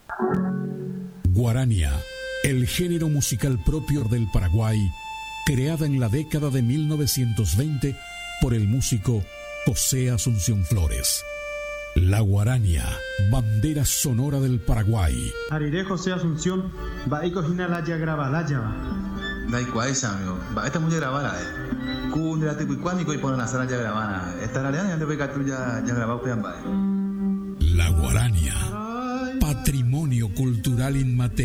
Guarania, el género musical propio del Paraguay, creada en la década de 1920 por el músico José Asunción Flores. La guarania, bandera sonora del Paraguay. Ariré José Asunción, va y cocina la ya graba la ya. Da igual esa, amigo. Va, esta mujer grabada, Kun de la tipo y cuánico y ponen la sala ya grabada. Esta realidad ya te ve que tú ya grabado que La guarania, patrimonio cultural inmaterial